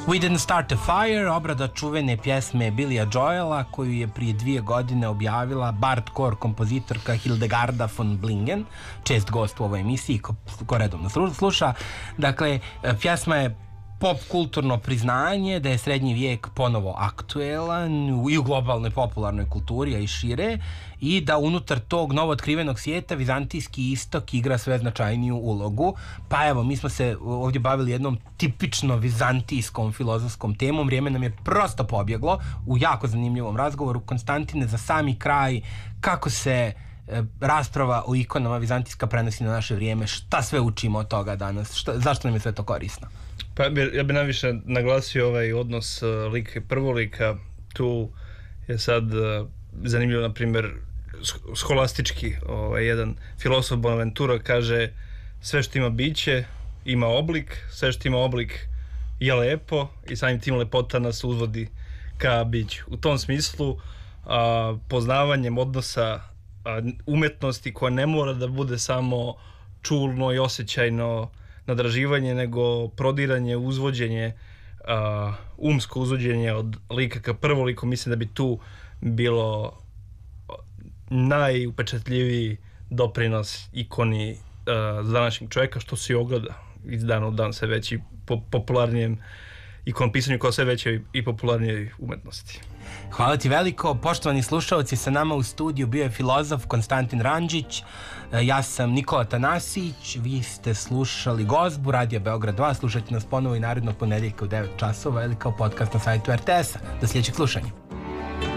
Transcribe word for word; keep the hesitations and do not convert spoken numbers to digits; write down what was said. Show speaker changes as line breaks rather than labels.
We Didn't Start a Fire, obrada čuvene pjesme Billya Joela koju je prije dvije godine objavila bardcore kompozitorka Hildegarda von Blingen, čest gost u ovoj emisiji ko, ko redovno sluša. Dakle, pjesma je pop kulturno priznanje da je srednji vijek ponovo aktuelan i u globalnoj popularnoj kulturi, a i šire, i da unutar tog novootkrivenog svijeta vizantijski istok igra sve značajniju ulogu. Pa evo, mi smo se ovdje bavili jednom tipično vizantijskom filozofskom temom. Vrijeme nam je prosto pobjeglo u jako zanimljivom razgovoru. Konstantine, za sami kraj, kako se e, rasprava o ikonama vizantijska prenosi na naše vrijeme? Šta sve učimo od toga danas? Šta, zašto nam je sve to korisno?
Pa ja bih najviše naglasio ovaj odnos uh, lika i prvolika. Tu je sad uh, zanimljivo, na primjer, scholastički ovaj, jedan filosof Bonaventura kaže: sve što ima biće ima oblik, sve što ima oblik je lepo i samim tim lepota nas uzvodi ka biću. U tom smislu a, poznavanjem odnosa a, umetnosti koja ne mora da bude samo čulno i osjećajno nadraživanje, nego prodiranje, uzvođenje, a, umsko uzvođenje od lika ka prvoliku, mislim da bi tu bilo najupečatljiviji doprinos ikoni uh, današnjeg čovjeka, što se i ogleda iz dana u dan sve veći po, popularnijem ikonopisanju kao sve veće i popularnije umetnosti.
Hvala ti veliko. Poštovani slušalci, sa nama u studiju bio je filozof Konstantin Randžić, ja sam Nikola Tanasić, vi ste slušali Gozbu, Radio Beograd dva, slušajte nas ponovo i narednog ponedjeljka u devet časova ili kao podcast na sajtu er te esa. Do sljedećeg slušanja.